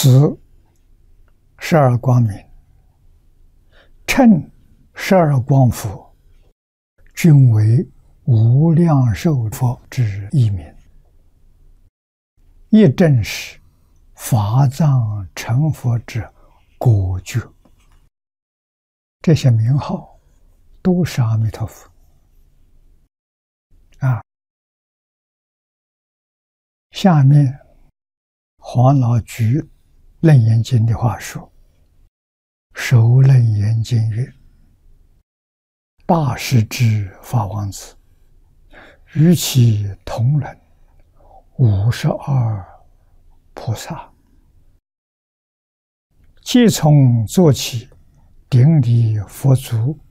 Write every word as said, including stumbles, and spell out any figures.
此十二光明，称十二光佛，均为无量寿佛之一名，亦正是法藏成佛之果觉。这些名号都是阿弥陀佛啊。下面黄老居楞严经的话说：首楞严经曰：大势至法王子，与其同仁五十二菩萨，皆从坐起顶礼佛足，